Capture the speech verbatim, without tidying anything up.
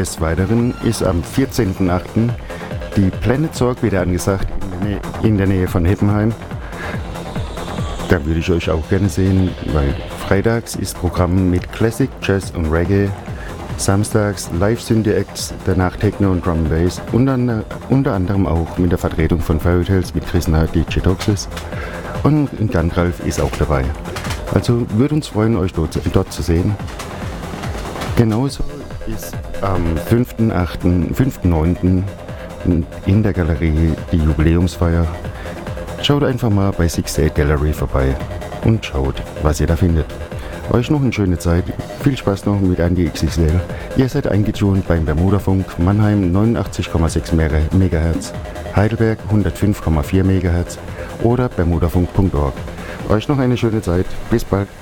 Des Weiteren ist am vierzehnten achten die Planet Zorg wieder angesagt in der, Nähe, in der Nähe von Heppenheim. Da würde ich euch auch gerne sehen, weil freitags ist Programm mit Classic, Jazz und Reggae, samstags Live-Synthie-Acts, danach Techno und Drum and Bass, unter, unter anderem auch mit der Vertretung von Fairy Tales mit Chrisna D J Toxis und Gangralf ist auch dabei. Also würde uns freuen, euch dort, dort zu sehen. Genauso ist am fünften achten, fünften neunten in der Galerie die Jubiläumsfeier. Schaut einfach mal bei sixty-eight Gallery vorbei und schaut, was ihr da findet. Euch noch eine schöne Zeit. Viel Spaß noch mit Andy X X L. Ihr seid eingetunt beim Bermudafunk Mannheim neunundachtzig Komma sechs Megahertz, Heidelberg hundertfünf Komma vier Megahertz oder bermudafunk punkt org. Euch noch eine schöne Zeit. Bis bald.